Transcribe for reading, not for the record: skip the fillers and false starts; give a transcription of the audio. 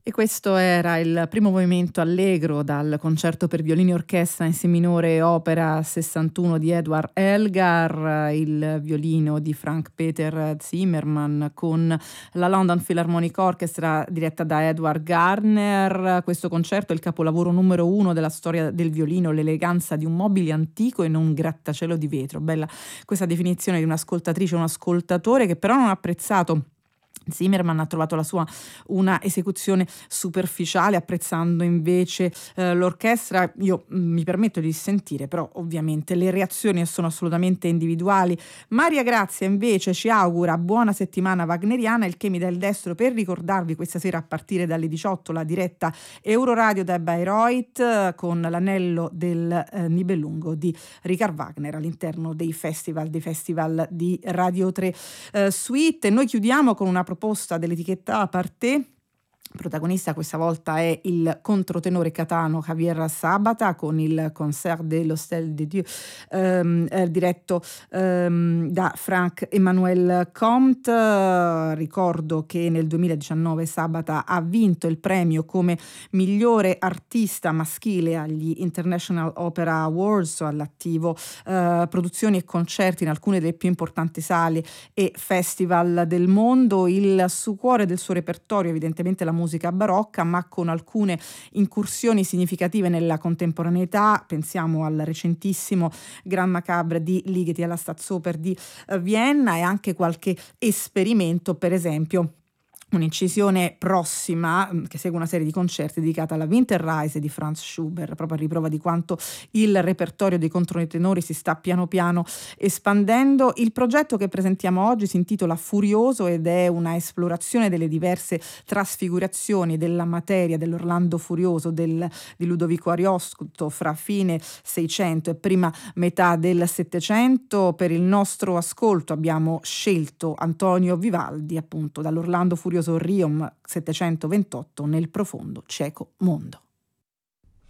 E questo era il primo movimento allegro dal concerto per violini e orchestra in si minore opera 61 di Edward Elgar, il violino di Frank Peter Zimmermann con la London Philharmonic Orchestra diretta da Edward Gardner. Questo concerto è il capolavoro numero 1 della storia del violino, l'eleganza di un mobile antico e non un grattacielo di vetro. Bella questa definizione di un'ascoltatrice o un ascoltatore che però non ha apprezzato Zimmermann, ha trovato la sua una esecuzione superficiale, apprezzando invece l'orchestra. Io mi permetto di sentire, però ovviamente le reazioni sono assolutamente individuali. Maria Grazia invece ci augura buona settimana wagneriana, il che mi dà il destro per ricordarvi questa sera a partire dalle 18 la diretta Euroradio da Bayreuth con l'anello del Nibelungo di Richard Wagner all'interno dei festival di Radio 3 Suite. E noi chiudiamo con una proposta dell'etichetta Aparté. Protagonista questa volta è il controtenore catano Javier Sabata con il Concert de l'Hostel de Dieu diretto da Frank Emmanuel Comte. Ricordo che nel 2019 Sabata ha vinto il premio come migliore artista maschile agli International Opera Awards, all'attivo produzioni e concerti in alcune delle più importanti sale e festival del mondo. Il su cuore del suo repertorio evidentemente la musica barocca, ma con alcune incursioni significative nella contemporaneità. Pensiamo al recentissimo Grand Macabre di Ligeti alla Staatsoper di Vienna e anche qualche esperimento, per esempio un'incisione prossima che segue una serie di concerti dedicata alla Winterreise di Franz Schubert, proprio a riprova di quanto il repertorio dei controtenori si sta piano piano espandendo. Il progetto che presentiamo oggi si intitola Furioso ed è una esplorazione delle diverse trasfigurazioni della materia dell'Orlando Furioso di Ludovico Ariosto fra fine 600 e prima metà del 700. Per il nostro ascolto abbiamo scelto Antonio Vivaldi, appunto dall'Orlando Furioso Riom 728 nel profondo cieco mondo.